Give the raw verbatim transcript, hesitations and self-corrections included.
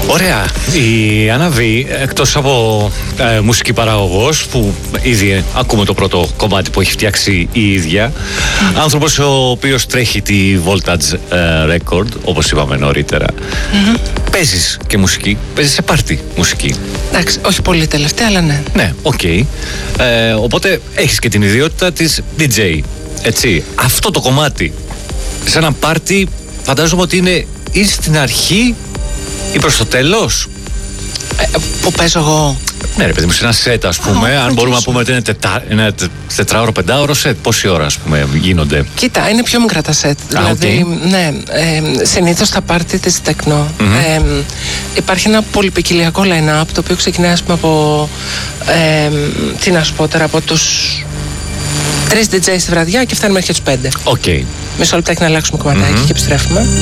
Ωραία. Η Άννα Β, εκτός από ε, μουσική παραγωγός, που ήδη ακούμε το πρώτο κομμάτι που έχει φτιάξει η ίδια, mm. άνθρωπος ο οποίος τρέχει τη Voltage ε, Record, όπως είπαμε νωρίτερα. Mm-hmm. Παίζεις και μουσική, παίζεις σε πάρτι μουσική. Εντάξει, όχι πολύ τελευταία, αλλά ναι. Ναι, οκ. Okay. Ε, οπότε έχεις και την ιδιότητα της ντι τζέι, έτσι. Αυτό το κομμάτι, σε ένα πάρτι, φαντάζομαι ότι είναι ή στην αρχή ή προς το τέλος. Ε, που παίζω εγώ. Ναι ρε παιδί μου, σε ένα σετ ας πούμε, oh, αν μπορούμε να πούμε ότι είναι τετά, ένα τετράωρο, πεντάωρο σετ, πόση ώρα ας πούμε γίνονται? Κοίτα, είναι πιο μικρά τα σετ. Ah, δηλαδή, okay. ναι, ε, συνήθως στα πάρτι της τεκνό mm-hmm. ε, υπάρχει ένα πολυπικιλιακό line-up, το οποίο ξεκινάει ας πούμε από, ε, τι να σου πω τώρα, από τους τρεις ντι τζέι στη βραδιά και φτάνει μέχρι τους πέντε. Okay. Μισό λεπτάκι να αλλάξουμε κομματάκι mm-hmm. και επιστρέφουμε.